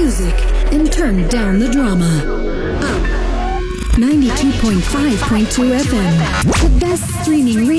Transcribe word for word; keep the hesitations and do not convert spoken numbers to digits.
music and turn down the drama. Up ninety-two point five point two F M, the best streaming radio.